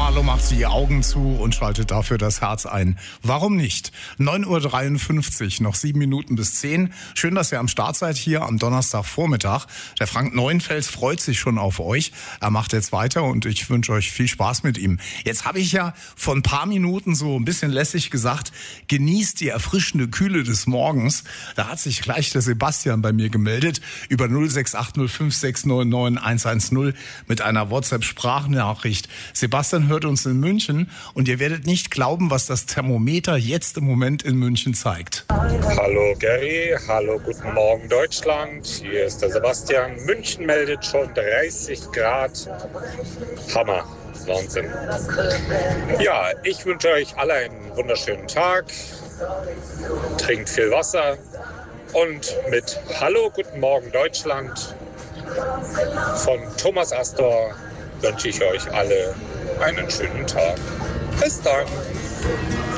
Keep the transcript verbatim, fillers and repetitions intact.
Carlo macht die Augen zu und schaltet dafür das Herz ein. Warum nicht? neun Uhr dreiundfünfzig, noch sieben Minuten bis zehn. Schön, dass ihr am Start seid hier am Donnerstagvormittag. Der Frank Neuenfels freut sich schon auf euch. Er macht jetzt weiter und ich wünsche euch viel Spaß mit ihm. Jetzt habe ich ja vor ein paar Minuten so ein bisschen lässig gesagt, genießt die erfrischende Kühle des Morgens. Da hat sich gleich der Sebastian bei mir gemeldet über null sechs acht null fünf sechs neun neun eins eins null mit einer WhatsApp-Sprachnachricht. Sebastian hört uns in München und ihr werdet nicht glauben, was das Thermometer jetzt im Moment in München zeigt. Hallo Gary, hallo guten Morgen Deutschland, hier ist der Sebastian. München meldet schon dreißig Grad. Hammer, Wahnsinn. Ja, ich wünsche euch alle einen wunderschönen Tag. Trinkt viel Wasser und mit Hallo guten Morgen Deutschland von Thomas Astor wünsche ich euch alle einen schönen Tag. Bis dann.